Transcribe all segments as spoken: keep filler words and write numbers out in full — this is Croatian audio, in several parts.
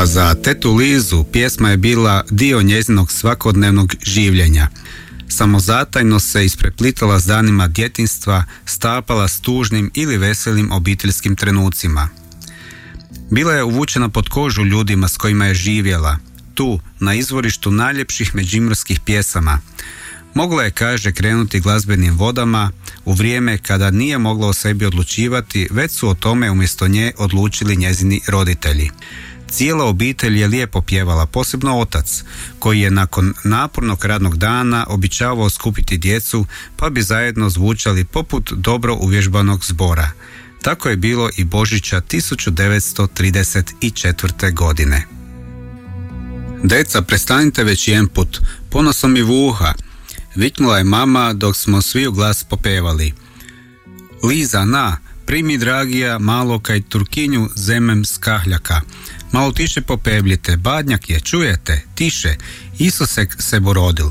A za tetu Lizu pjesma je bila dio njezinog svakodnevnog življenja. Samozatajno se ispreplitala s danima djetinjstva, stapala s tužnim ili veselim obiteljskim trenucima. Bila je uvučena pod kožu ljudima s kojima je živjela, tu, na izvorištu najljepših međimurskih pjesama. Mogla je, kaže, krenuti glazbenim vodama u vrijeme kada nije mogla o sebi odlučivati, već su o tome umjesto nje odlučili njezini roditelji. Cijela obitelj je lijepo pjevala, posebno otac, koji je nakon napornog radnog dana običavao skupiti djecu, pa bi zajedno zvučali poput dobro uvježbanog zbora. Tako je bilo i Božića tisuću devetsto trideset četvrte. godine. Deca, prestanite već jedan put, ponosom mi vuha, viknula je mama dok smo svi u glas popevali. Liza, na, primi dragija malo kaj turkinju zemem skahljaka. Malo tiše popevljite, badnjak je, čujete, tiše, Isuse se borodil.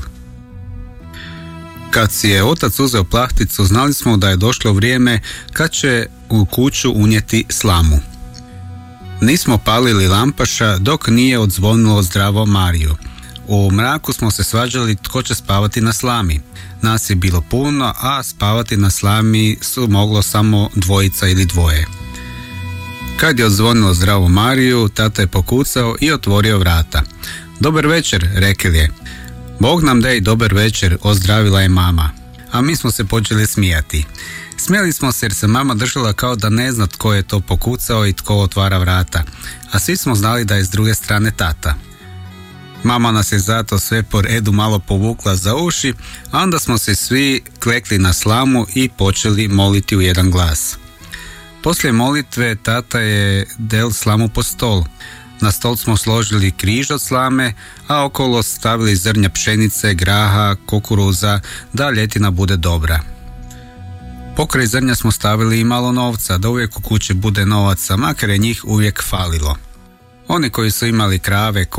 Kad si je otac uzeo plahticu, znali smo da je došlo vrijeme kad će u kuću unijeti slamu. Nismo palili lampaša dok nije odzvonilo zdravo Mariju. U mraku smo se svađali tko će spavati na slami. Nas je bilo puno, a spavati na slami su moglo samo dvojica ili dvoje. Kad je odzvonilo zdravo Mariju, tata je pokucao i otvorio vrata. Dobar večer, rekel je. Bog nam dej dobar večer, ozdravila je mama. A mi smo se počeli smijati. Smijali smo se jer se mama držala kao da ne zna tko je to pokucao i tko otvara vrata, a svi smo znali da je s druge strane tata. Mama nas je zato sve po redu malo povukla za uši, a onda smo se svi klekli na slamu i počeli moliti u jedan glas. Poslije molitve tata je del slamu po stol. Na stol smo složili križ od slame, a okolo stavili zrnja pšenice, graha, kukuruza, da ljetina bude dobra. Pokraj zrnja smo stavili i malo novca, da uvijek u kući bude novaca, makar je njih uvijek falilo. Oni koji su imali krave,